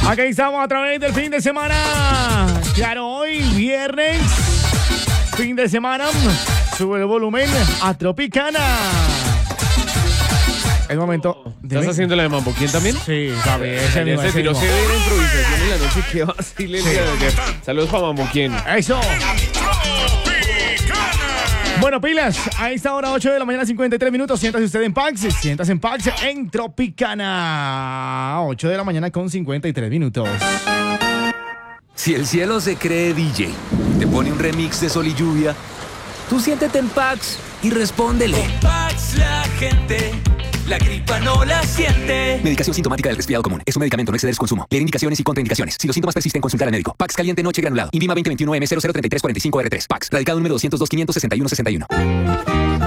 Aquí estamos a través del fin de semana. Claro, hoy viernes, fin de semana. Sube el volumen a Tropicana. El momento. ¿Estás haciendo la de Mambo? ¿Quién también? Sí, está bien. Se tiró severa improvisación en la noche. ¿Qué vacile el día de ayer? Saludos para Mambo. ¿Quién? Eso. Bueno, pilas, a esta hora 8 de la mañana, 53 minutos. Siéntase usted en Pax, siéntase en Pax en Tropicana. 8 de la mañana con 53 minutos. Si el cielo se cree DJ, te pone un remix de Sol y Lluvia, tú siéntete en Pax y respóndele. Con Pax la gente, la gripa no la siente. Medicación sintomática del resfriado común. Es un medicamento, no exceder su consumo. Leer indicaciones y contraindicaciones. Si los síntomas persisten, consultar al médico. Pax caliente noche granulado. INVIMA 2021 M003345R3. Pax. Radicado número 202 561 61.